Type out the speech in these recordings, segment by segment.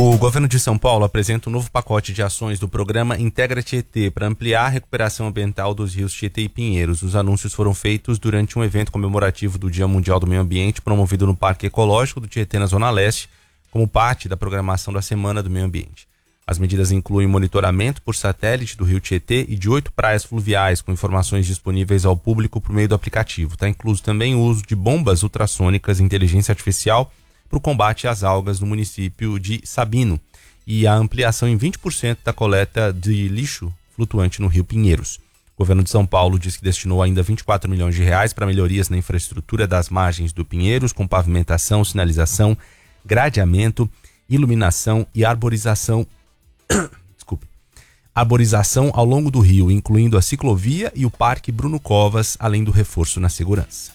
O governo de São Paulo apresenta um novo pacote de ações do programa Integra Tietê para ampliar a recuperação ambiental dos rios Tietê e Pinheiros. Os anúncios foram feitos durante um evento comemorativo do Dia Mundial do Meio Ambiente, promovido no Parque Ecológico do Tietê, na Zona Leste, como parte da programação da Semana do Meio Ambiente. As medidas incluem monitoramento por satélite do rio Tietê e de 8 praias fluviais, com informações disponíveis ao público por meio do aplicativo. Está incluso também o uso de bombas ultrassônicas e inteligência artificial para o combate às algas no município de Sabino e a ampliação em 20% da coleta de lixo flutuante no rio Pinheiros. O governo de São Paulo diz que destinou ainda 24 milhões de reais para melhorias na infraestrutura das margens do Pinheiros, com pavimentação, sinalização, gradeamento, iluminação e arborização arborização ao longo do rio, incluindo a ciclovia e o Parque Bruno Covas, além do reforço na segurança.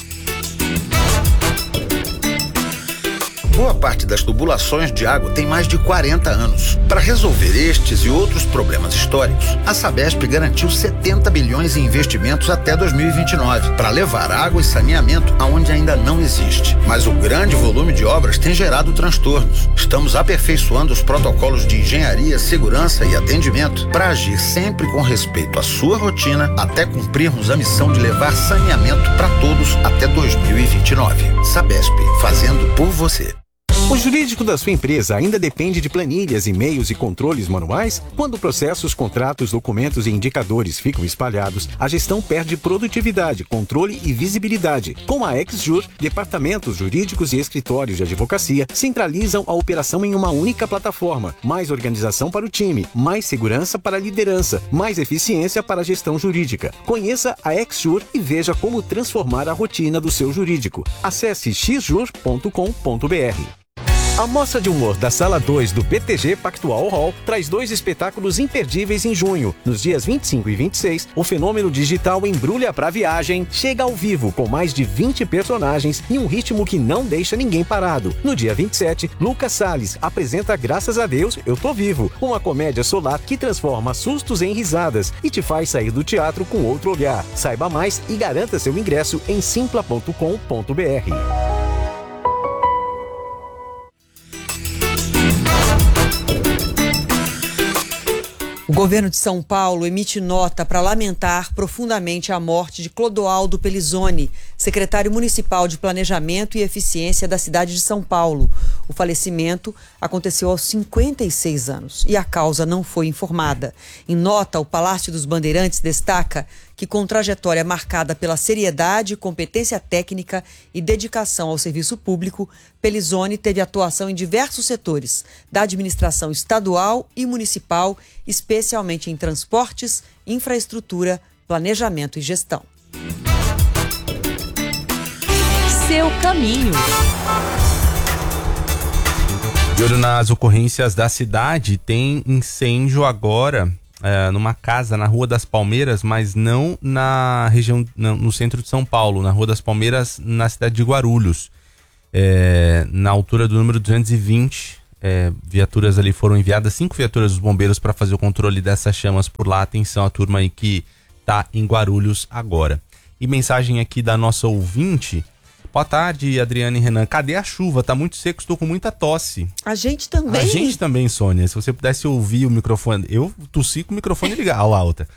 Boa parte das tubulações de água tem mais de 40 anos. Para resolver estes e outros problemas históricos, a Sabesp garantiu 70 bilhões em investimentos até 2029 para levar água e saneamento aonde ainda não existe. Mas o grande volume de obras tem gerado transtornos. Estamos aperfeiçoando os protocolos de engenharia, segurança e atendimento para agir sempre com respeito à sua rotina até cumprirmos a missão de levar saneamento para todos até 2029. Sabesp, fazendo por você. O jurídico da sua empresa ainda depende de planilhas, e-mails e controles manuais? Quando processos, contratos, documentos e indicadores ficam espalhados, a gestão perde produtividade, controle e visibilidade. Com a XJur, departamentos jurídicos e escritórios de advocacia centralizam a operação em uma única plataforma. Mais organização para o time, mais segurança para a liderança, mais eficiência para a gestão jurídica. Conheça a XJur e veja como transformar a rotina do seu jurídico. Acesse xjur.com.br. A Mostra de Humor da Sala 2 do PTG Pactual Hall traz 2 espetáculos imperdíveis em junho. Nos dias 25 e 26, o fenômeno digital Embrulha pra Viagem chega ao vivo com mais de 20 personagens e um ritmo que não deixa ninguém parado. No dia 27, Lucas Salles apresenta Graças a Deus, Eu Tô Vivo, uma comédia solar que transforma sustos em risadas e te faz sair do teatro com outro olhar. Saiba mais e garanta seu ingresso em simpla.com.br. O governo de São Paulo emite nota para lamentar profundamente a morte de Clodoaldo Pellizzoni, secretário municipal de Planejamento e Eficiência da cidade de São Paulo. O falecimento aconteceu aos 56 anos e a causa não foi informada. Em nota, o Palácio dos Bandeirantes destaca que, com trajetória marcada pela seriedade, competência técnica e dedicação ao serviço público, Pellizzoni teve atuação em diversos setores da administração estadual e municipal, especialmente em transportes, infraestrutura, planejamento e gestão. Seu caminho. De olho nas ocorrências da cidade, tem incêndio agora numa casa na Rua das Palmeiras, mas não na região, no centro de São Paulo, na Rua das Palmeiras, na cidade de Guarulhos, na altura do número 220. Viaturas ali foram enviadas, 5 viaturas dos bombeiros para fazer o controle dessas chamas por lá. Atenção à turma aí que tá em Guarulhos agora. E mensagem aqui da nossa ouvinte. Boa tarde, Adriane e Renan. Cadê a chuva? Tá muito seco, estou com muita tosse. A gente também. A gente também, Sônia. Se você pudesse ouvir o microfone. Eu tossi com o microfone ligado. Olha lá, outra.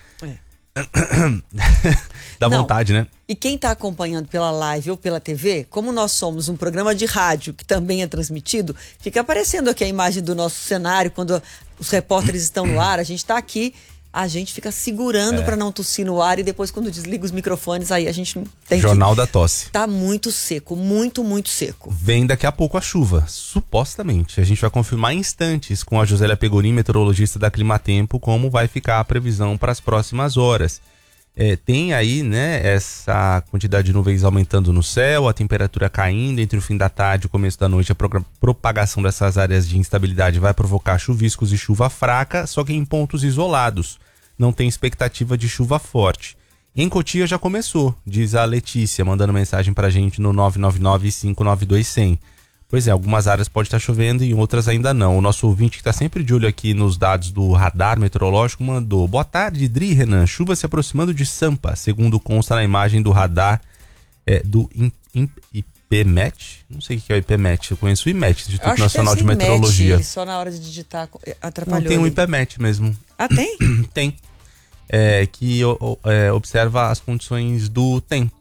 Dá vontade, né? E quem está acompanhando pela live ou pela TV, como nós somos um programa de rádio que também é transmitido, fica aparecendo aqui a imagem do nosso cenário quando os repórteres estão no ar. A gente está aqui. A gente fica segurando para não tossir no ar e depois quando desliga os microfones, aí a gente não tem Jornal da Tosse. Tá muito seco, muito, muito seco. Vem daqui a pouco a chuva, supostamente. A gente vai confirmar em instantes com a Josélia Pegorim, meteorologista da Climatempo, como vai ficar a previsão para as próximas horas. Tem aí, né, essa quantidade de nuvens aumentando no céu, a temperatura caindo entre o fim da tarde e o começo da noite. A propagação dessas áreas de instabilidade vai provocar chuviscos e chuva fraca, só que em pontos isolados. Não tem expectativa de chuva forte. Em Cotia já começou, diz a Letícia, mandando mensagem pra gente no 999-592-100. Pois é, algumas áreas pode estar chovendo e outras ainda não. O nosso ouvinte que está sempre de olho aqui nos dados do radar meteorológico mandou: boa tarde, Dri, Renan. Chuva se aproximando de Sampa, segundo consta na imagem do radar do IPMET? Não sei o que é o IPMET, eu conheço o IMET, Instituto Nacional de IMET, Meteorologia. só na hora de digitar atrapalhou. Não, tem um IPMET mesmo. Ah, tem? Tem. Que observa as condições do tempo.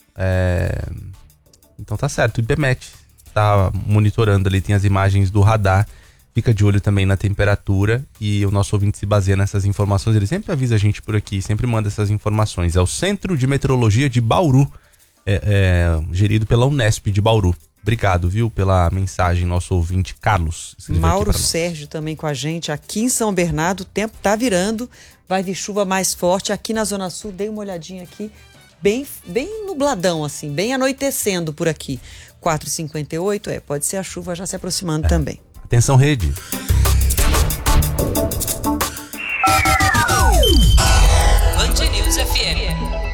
Então tá certo, o IPMET tá monitorando ali, tem as imagens do radar. Fica de olho também na temperatura e o nosso ouvinte se baseia nessas informações. Ele sempre avisa a gente por aqui, sempre manda essas informações. É o Centro de Meteorologia de Bauru, gerido pela Unesp de Bauru. Obrigado, viu, pela mensagem, nosso ouvinte Carlos. Mauro Sérgio também com a gente. Aqui em São Bernardo o tempo tá virando, vai vir chuva mais forte. Aqui na Zona Sul, dei uma olhadinha aqui, bem nubladão assim, bem anoitecendo por aqui. 4h58, pode ser a chuva já se aproximando também. Atenção, rede. Band News FM.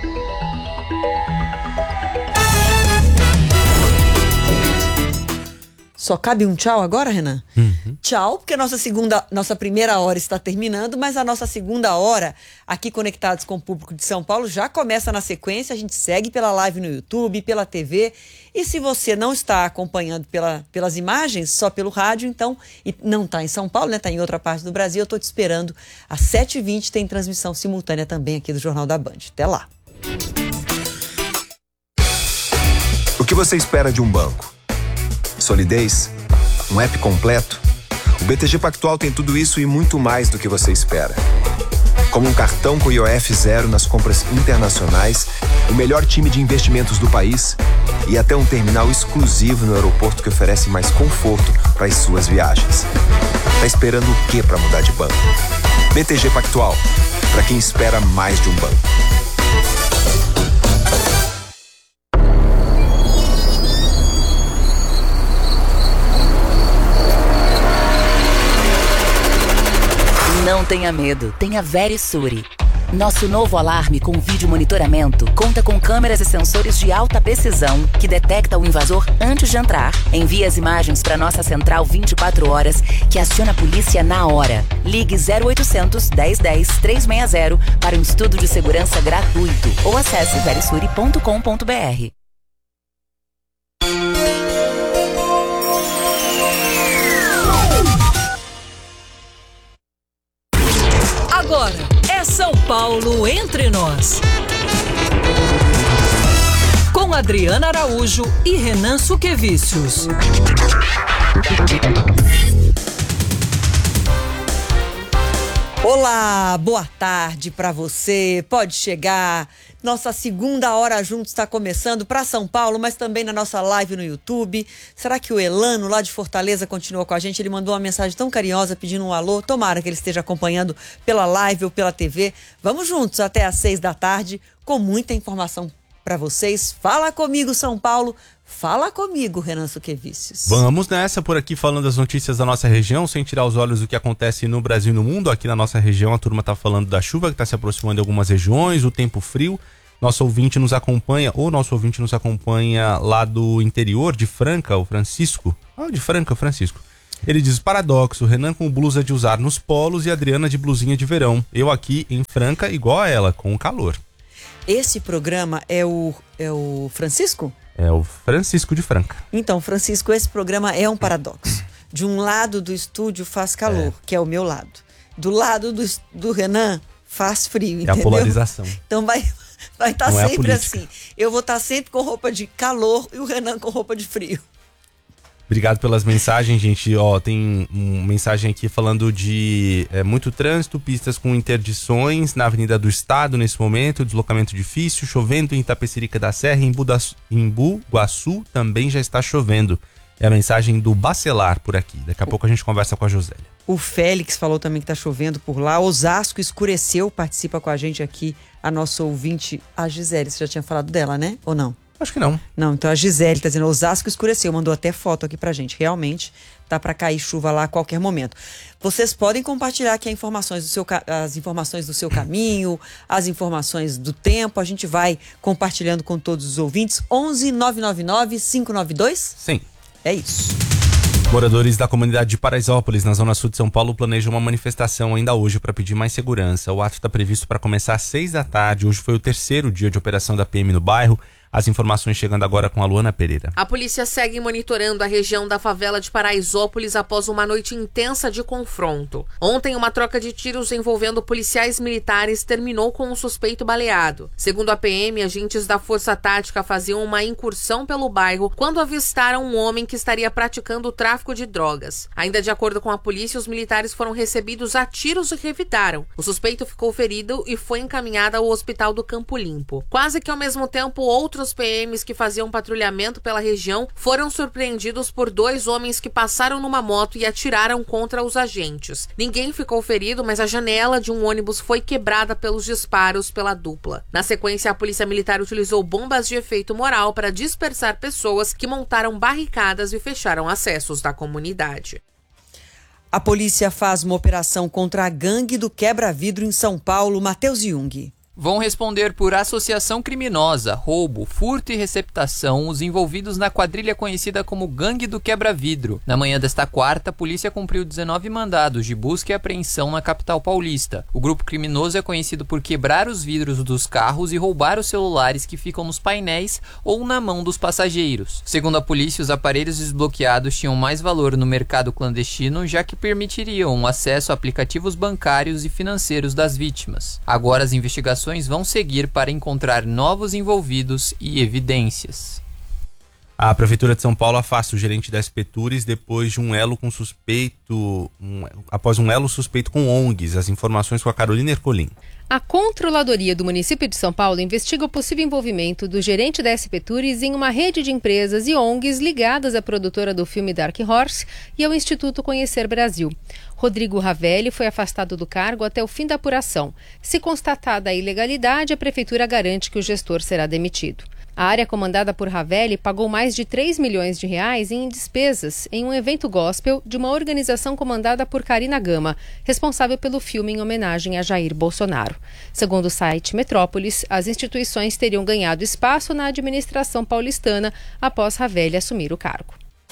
Só cabe um tchau agora, Renan? Uhum. Tchau, porque nossa primeira hora está terminando, mas a nossa segunda hora, aqui conectados com o público de São Paulo, já começa na sequência. A gente segue pela live no YouTube, pela TV. E se você não está acompanhando pelas imagens, só pelo rádio, então, e não está em São Paulo, né? Está em outra parte do Brasil, eu estou te esperando. Às 7h20 tem transmissão simultânea também aqui do Jornal da Band. Até lá. O que você espera de um banco? Solidez? Um app completo? O BTG Pactual tem tudo isso e muito mais do que você espera. Como um cartão com IOF zero nas compras internacionais, o melhor time de investimentos do país e até um terminal exclusivo no aeroporto que oferece mais conforto para as suas viagens. Tá esperando o quê para mudar de banco? BTG Pactual, para quem espera mais de um banco. Não tenha medo, tenha Verisure. Nosso novo alarme com vídeo monitoramento conta com câmeras e sensores de alta precisão que detecta o invasor antes de entrar, envia as imagens para nossa central 24 horas que aciona a polícia na hora. Ligue 0800 1010 360 para um estudo de segurança gratuito ou acesse verisure.com.br. Agora é São Paulo Entre Nós. Com Adriana Araújo e Renan Suquevicius. Olá, boa tarde para você. Pode chegar. Nossa segunda hora juntos está começando para São Paulo, mas também na nossa live no YouTube. Será que o Elano, lá de Fortaleza, continua com a gente? Ele mandou uma mensagem tão carinhosa pedindo um alô. Tomara que ele esteja acompanhando pela live ou pela TV. Vamos juntos até às 6 da tarde com muita informação para vocês. Fala comigo, São Paulo. Fala comigo, Renan Suquevicius. Vamos nessa, por aqui falando das notícias da nossa região, sem tirar os olhos do que acontece no Brasil e no mundo. Aqui na nossa região a turma está falando da chuva que está se aproximando em algumas regiões, o tempo frio. Nosso ouvinte nos acompanha lá do interior de Franca, o Francisco. De Franca, Francisco. Ele diz: paradoxo, Renan com blusa de usar nos polos e Adriana de blusinha de verão. Eu aqui em Franca igual a ela, com calor. Esse programa é o Francisco? É o Francisco de Franca. Então, Francisco, esse programa é um paradoxo. De um lado do estúdio faz calor, que é o meu lado. Do lado do Renan faz frio, entendeu? É a polarização. Então vai estar Não sempre é assim. Eu vou estar sempre com roupa de calor e o Renan com roupa de frio. Obrigado pelas mensagens, gente. Tem uma mensagem aqui falando de muito trânsito, pistas com interdições na Avenida do Estado nesse momento, deslocamento difícil, chovendo em Itapecerica da Serra, em Bugaçu também já está chovendo. É a mensagem do Bacelar por aqui. Daqui a pouco a gente conversa com a Josélia. O Félix falou também que está chovendo por lá. Osasco escureceu, participa com a gente aqui a nossa ouvinte, a Gisele. Você já tinha falado dela, né? Ou não? Acho que não. Não, então a Gisele tá dizendo: Osasco escureceu, mandou até foto aqui pra gente. Realmente tá para cair chuva lá a qualquer momento. Vocês podem compartilhar aqui as informações do seu caminho, as informações do tempo. A gente vai compartilhando com todos os ouvintes. 11 999 592? Sim. É isso. Moradores da comunidade de Paraisópolis, na zona sul de São Paulo, planejam uma manifestação ainda hoje para pedir mais segurança. O ato está previsto para começar às 6 da tarde. Hoje foi o terceiro dia de operação da PM no bairro. As informações chegando agora com a Luana Pereira. A polícia segue monitorando a região da favela de Paraisópolis após uma noite intensa de confronto. Ontem, uma troca de tiros envolvendo policiais militares terminou com um suspeito baleado. Segundo a PM, agentes da Força Tática faziam uma incursão pelo bairro quando avistaram um homem que estaria praticando o tráfico de drogas. Ainda de acordo com a polícia, os militares foram recebidos a tiros e revidaram. O suspeito ficou ferido e foi encaminhado ao hospital do Campo Limpo. Quase que ao mesmo tempo, outros PMs que faziam patrulhamento pela região foram surpreendidos por 2 homens que passaram numa moto e atiraram contra os agentes. Ninguém ficou ferido, mas a janela de um ônibus foi quebrada pelos disparos pela dupla. Na sequência, a polícia militar utilizou bombas de efeito moral para dispersar pessoas que montaram barricadas e fecharam acessos da comunidade. A polícia faz uma operação contra a gangue do quebra-vidro em São Paulo. Matheus Jung. Vão responder por associação criminosa, roubo, furto e receptação os envolvidos na quadrilha conhecida como Gangue do Quebra-Vidro. Na manhã desta quarta, a polícia cumpriu 19 mandados de busca e apreensão na capital paulista. O grupo criminoso é conhecido por quebrar os vidros dos carros e roubar os celulares que ficam nos painéis ou na mão dos passageiros. Segundo a polícia, os aparelhos desbloqueados tinham mais valor no mercado clandestino, já que permitiriam o acesso a aplicativos bancários e financeiros das vítimas. Agora as investigações vão seguir para encontrar novos envolvidos e evidências. A Prefeitura de São Paulo afasta o gerente da SP Tours após um elo suspeito com ONGs. As informações com a Carolina Ercolim. A Controladoria do município de São Paulo investiga o possível envolvimento do gerente da SP Tours em uma rede de empresas e ONGs ligadas à produtora do filme Dark Horse e ao Instituto Conhecer Brasil. Rodrigo Ravelli foi afastado do cargo até o fim da apuração. Se constatada a ilegalidade, a Prefeitura garante que o gestor será demitido. A área comandada por Ravelli pagou mais de 3 milhões de reais em despesas em um evento gospel de uma organização comandada por Karina Gama, responsável pelo filme em homenagem a Jair Bolsonaro. Segundo o site Metrópolis, as instituições teriam ganhado espaço na administração paulistana após Ravelli assumir o cargo.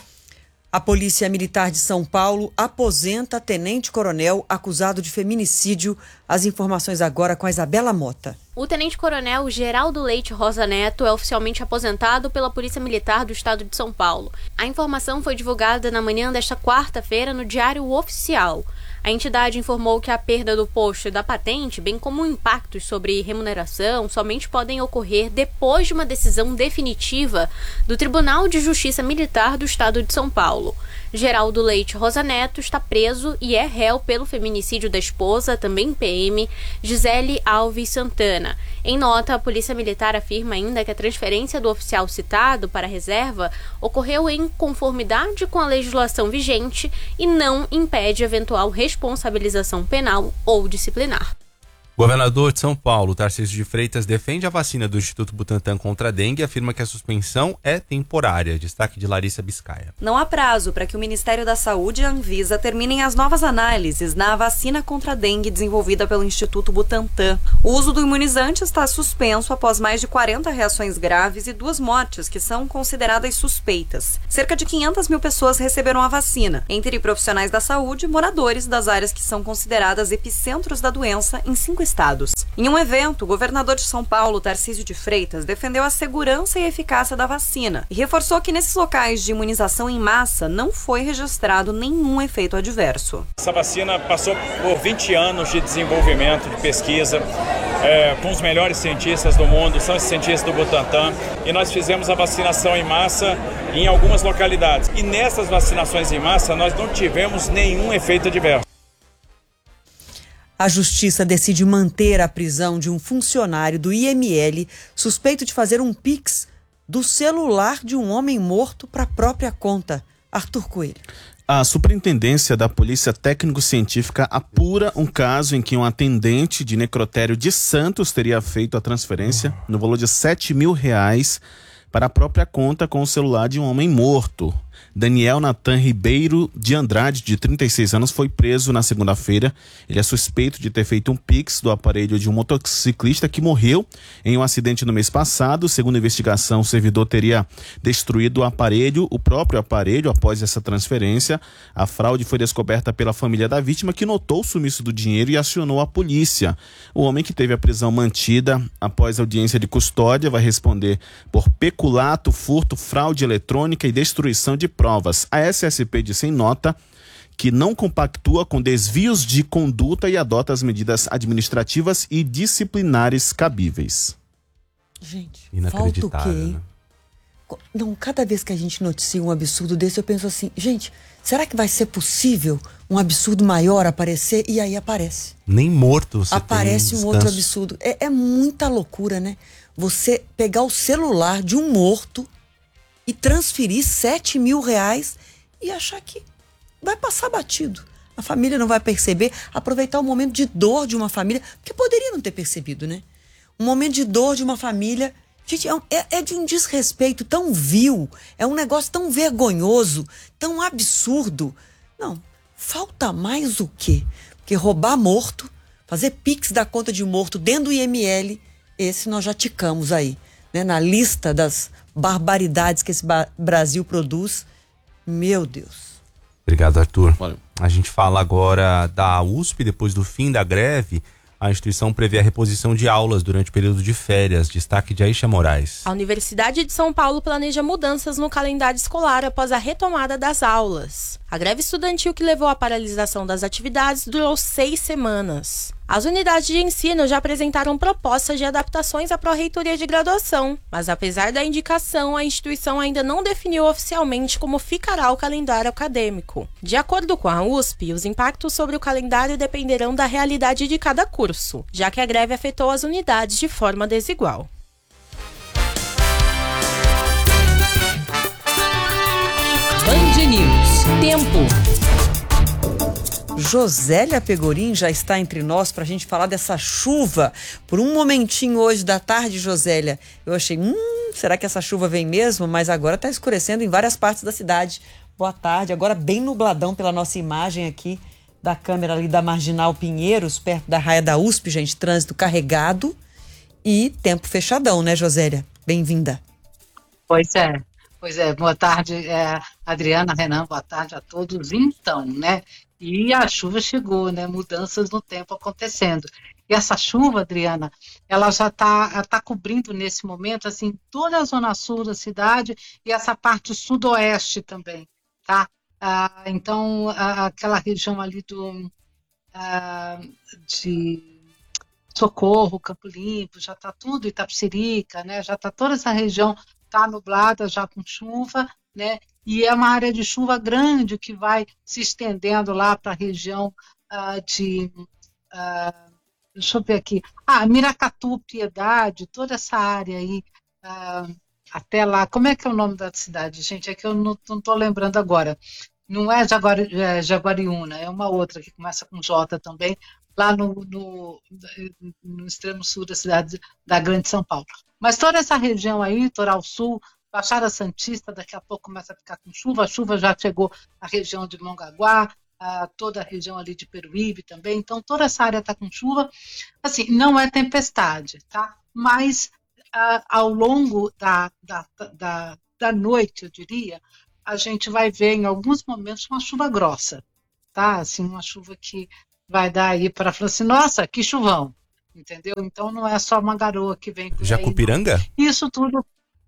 A Polícia Militar de São Paulo aposenta tenente-coronel acusado de feminicídio. As informações agora com a Isabela Mota. O tenente-coronel Geraldo Leite Rosa Neto é oficialmente aposentado pela Polícia Militar do Estado de São Paulo. A informação foi divulgada na manhã desta quarta-feira no Diário Oficial. A entidade informou que a perda do posto e da patente, bem como impactos sobre remuneração, somente podem ocorrer depois de uma decisão definitiva do Tribunal de Justiça Militar do Estado de São Paulo. Geraldo Leite Rosa Neto está preso e é réu pelo feminicídio da esposa, também PM, Gisele Alves Santana. Em nota, a Polícia Militar afirma ainda que a transferência do oficial citado para a reserva ocorreu em conformidade com a legislação vigente e não impede eventual responsabilização penal ou disciplinar. Governador de São Paulo, Tarcísio de Freitas, defende a vacina do Instituto Butantan contra a dengue e afirma que a suspensão é temporária. Destaque de Larissa Biscaia. Não há prazo para que o Ministério da Saúde e a Anvisa terminem as novas análises na vacina contra a dengue desenvolvida pelo Instituto Butantan. O uso do imunizante está suspenso após mais de 40 reações graves e 2 mortes que são consideradas suspeitas. Cerca de 500 mil pessoas receberam a vacina, entre profissionais da saúde e moradores das áreas que são consideradas epicentros da doença em 5 estados. Em um evento, o governador de São Paulo, Tarcísio de Freitas, defendeu a segurança e eficácia da vacina e reforçou que nesses locais de imunização em massa não foi registrado nenhum efeito adverso. Essa vacina passou por 20 anos de desenvolvimento, de pesquisa, com os melhores cientistas do mundo, são os cientistas do Butantan, e nós fizemos a vacinação em massa em algumas localidades. E nessas vacinações em massa nós não tivemos nenhum efeito adverso. A Justiça decide manter a prisão de um funcionário do IML suspeito de fazer um Pix do celular de um homem morto para a própria conta. Arthur Coelho. A Superintendência da Polícia Técnico-Científica apura um caso em que um atendente de necrotério de Santos teria feito a transferência no valor de R$7 mil para a própria conta com o celular de um homem morto. Daniel Natan Ribeiro de Andrade, de 36 anos, foi preso na segunda-feira. Ele é suspeito de ter feito um pix do aparelho de um motociclista que morreu em um acidente no mês passado. Segundo a investigação, o servidor teria destruído o próprio aparelho após essa transferência. A fraude foi descoberta pela família da vítima, que notou o sumiço do dinheiro e acionou a polícia. O homem, que teve a prisão mantida após audiência de custódia, vai responder por peculato, furto, fraude eletrônica e destruição de provas. A SSP disse em nota que não compactua com desvios de conduta e adota as medidas administrativas e disciplinares cabíveis. Gente, inacreditável, falta o quê, hein? né? Não, cada vez que a gente noticia um absurdo desse, eu penso assim, gente, será que vai ser possível um absurdo maior aparecer? E aí aparece. Nem morto você aparece tem um outro absurdo. É muita loucura, né? Você pegar o celular de um morto e transferir 7 mil reais e achar que vai passar batido. A família não vai perceber, aproveitar o momento de dor de uma família, porque poderia não ter percebido, né? Um momento de dor de uma família. Gente, é de um desrespeito tão vil, é um negócio tão vergonhoso, tão absurdo. Não, falta mais o quê? Porque roubar morto, fazer pix da conta de morto dentro do IML, esse nós já ticamos aí, né? Na lista das barbaridades que esse Brasil produz. Meu Deus. Obrigado, Arthur. Valeu. A gente fala agora da USP. Depois do fim da greve, a instituição prevê a reposição de aulas durante o período de férias. Destaque de Aisha Moraes. A Universidade de São Paulo planeja mudanças no calendário escolar após a retomada das aulas. A greve estudantil que levou à paralisação das atividades durou 6 semanas. As unidades de ensino já apresentaram propostas de adaptações à pró-reitoria de graduação, mas apesar da indicação, a instituição ainda não definiu oficialmente como ficará o calendário acadêmico. De acordo com a USP, os impactos sobre o calendário dependerão da realidade de cada curso, já que a greve afetou as unidades de forma desigual. Band News. Tempo. Josélia Pegorim já está entre nós para a gente falar dessa chuva. Por um momentinho hoje da tarde, Josélia, eu achei, será que essa chuva vem mesmo? Mas agora está escurecendo em várias partes da cidade. Boa tarde, agora bem nubladão pela nossa imagem aqui da câmera ali da Marginal Pinheiros, perto da raia da USP, gente, trânsito carregado e tempo fechadão, né, Josélia? Bem-vinda. Pois é, boa tarde, Adriana, Renan, boa tarde a todos. Então, né, e a chuva chegou, né, mudanças no tempo acontecendo. E essa chuva, Adriana, ela já tá cobrindo nesse momento, assim, toda a zona sul da cidade e essa parte sudoeste também, tá? Então, aquela região ali de Socorro, Campo Limpo, já tá tudo, Itapecerica, né, já tá toda essa região está nublada já com chuva, né? E é uma área de chuva grande que vai se estendendo lá para a região deixa eu ver aqui, Miracatu, Piedade, toda essa área aí, até lá, como é que é o nome da cidade, gente? É que eu não estou lembrando agora. Não é Jaguariúna, é uma outra que começa com J também, lá no extremo sul da cidade da Grande São Paulo. Mas toda essa região aí, Litoral Sul, Baixada Santista, daqui a pouco começa a ficar com chuva. A chuva já chegou à região de Mongaguá, toda a região ali de Peruíbe também. Então, toda essa área está com chuva. Assim, não é tempestade, tá? Mas ao longo da noite, eu diria, a gente vai ver em alguns momentos uma chuva grossa, tá? Assim, uma chuva que vai dar aí para falar assim, nossa, que chuvão. Entendeu? Então não é só uma garoa que vem por Jacupiranga? Aí, isso tudo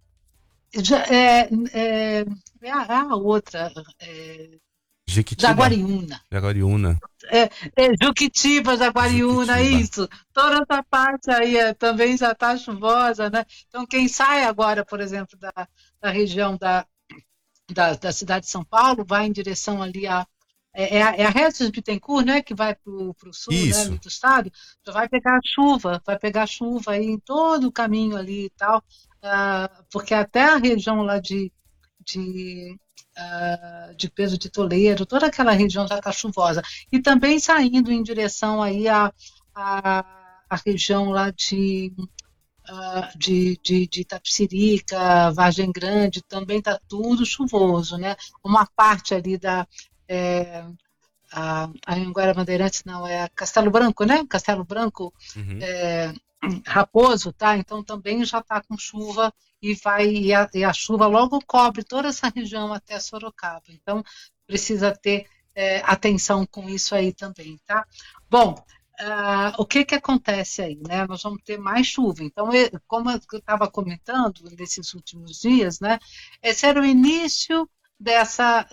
a outra Jaguariúna. Juquitiba, Jaguariúna, isso. Toda essa parte aí também já está chuvosa, né? Então quem sai agora, por exemplo, da região da cidade de São Paulo, vai em direção ali a Regis Bittencourt, né, que vai para o sul, né, do estado, já vai pegar chuva aí em todo o caminho ali e tal, porque até a região lá de Pedro de Toledo, toda aquela região já está chuvosa. E também saindo em direção aí a região lá de de Itapecerica, Vargem Grande, também está tudo chuvoso, né? Uma parte ali da Anhanguera Bandeirantes, não, é Castelo Branco, né? Castelo Branco, Raposo, tá? Então também já está com chuva e a chuva logo cobre toda essa região até Sorocaba. Então precisa ter atenção com isso aí também, tá? Bom, o que acontece aí, né? Nós vamos ter mais chuva. Então, como eu estava comentando nesses últimos dias, né? Esse era o início dessa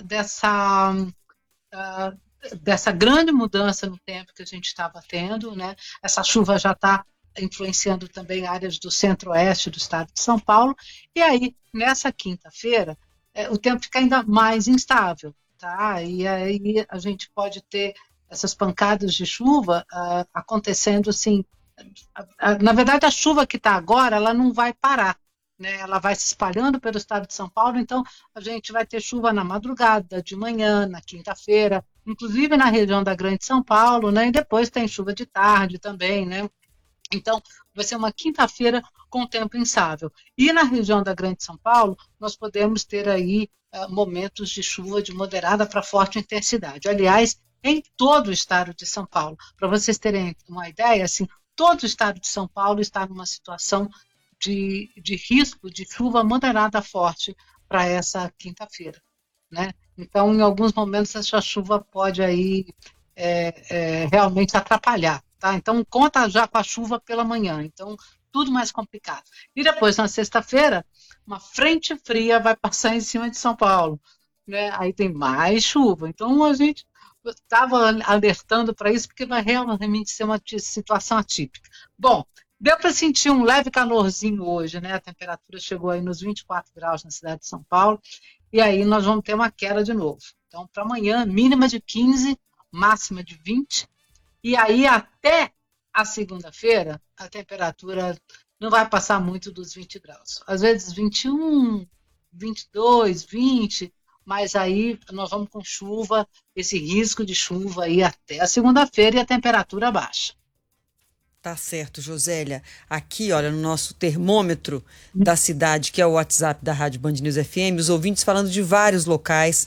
grande mudança no tempo que a gente estava tendo, né? Essa chuva já está influenciando também áreas do centro-oeste do estado de São Paulo. E aí, nessa quinta-feira, o tempo fica ainda mais instável, tá? E aí a gente pode ter essas pancadas de chuva acontecendo assim. Na verdade, a chuva que está agora, ela não vai parar, né? Ela vai se espalhando pelo estado de São Paulo, então a gente vai ter chuva na madrugada, de manhã, na quinta-feira, inclusive na região da Grande São Paulo, né? E depois tem chuva de tarde também, né? Então, vai ser uma quinta-feira com tempo instável. E na região da Grande São Paulo, nós podemos ter aí momentos de chuva de moderada para forte intensidade. Aliás, em todo o estado de São Paulo. Para vocês terem uma ideia, assim, todo o estado de São Paulo está numa situação de risco de chuva moderada forte para essa quinta-feira, né? Então, em alguns momentos, essa chuva pode aí realmente atrapalhar. Tá? Então, conta já com a chuva pela manhã. Então, tudo mais complicado. E depois, na sexta-feira, uma frente fria vai passar em cima de São Paulo, né? Aí tem mais chuva. Então, a gente estava alertando para isso, porque vai realmente ser uma situação atípica. Bom, deu para sentir um leve calorzinho hoje, né? A temperatura chegou aí nos 24 graus na cidade de São Paulo. E aí nós vamos ter uma queda de novo. Então, para amanhã, mínima de 15, máxima de 20. E aí, até a segunda-feira, a temperatura não vai passar muito dos 20 graus. Às vezes 21, 22, 20, mas aí nós vamos com chuva, esse risco de chuva aí até a segunda-feira e a temperatura baixa. Tá certo, Josélia. Aqui, olha, no nosso termômetro da cidade, que é o WhatsApp da Rádio Band News FM, os ouvintes falando de vários locais,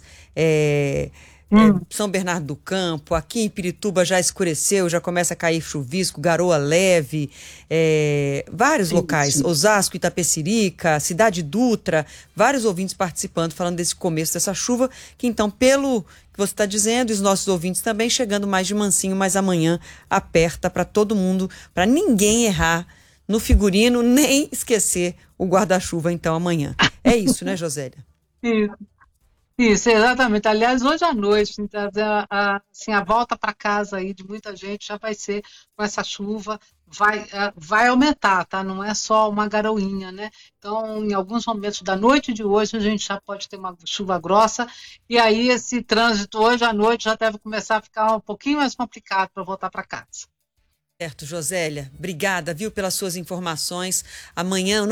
São Bernardo do Campo, aqui em Pirituba já escureceu, já começa a cair chuvisco, garoa leve, vários locais, Osasco, Itapecerica, Cidade Dutra, vários ouvintes participando, falando desse começo dessa chuva, que então, pelo que você está dizendo, e os nossos ouvintes também chegando mais de mansinho, mas amanhã aperta para todo mundo, para ninguém errar no figurino, nem esquecer o guarda-chuva então amanhã. É isso, né, Josélia? Isso, exatamente. Aliás, hoje à noite, assim, a volta para casa aí de muita gente já vai ser com essa chuva, vai aumentar, tá? Não é só uma garoinha, né? Então, em alguns momentos da noite de hoje, a gente já pode ter uma chuva grossa, e aí esse trânsito hoje à noite já deve começar a ficar um pouquinho mais complicado para voltar para casa. Certo, Josélia. Obrigada, viu, pelas suas informações. Amanhã